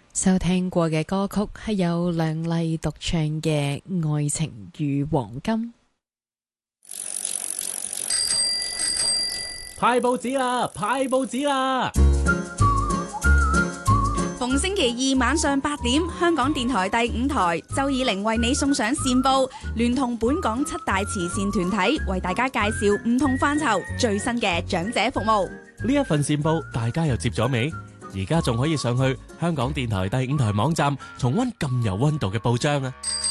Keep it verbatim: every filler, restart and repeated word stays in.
收聽過嘅歌曲係有梁麗獨唱嘅《愛情與黃金》。 派報紙啦！派報紙啦！ 逢星期二晚上八點，香港電台第五台，周以玲為你送上善報，聯同本港七大慈善團體，為大家介紹唔同範疇最新嘅長者服務。 呢一份善報，大家又接咗未？而家仲可以上去香港電台第五台網站重溫咁有溫度嘅報章啊！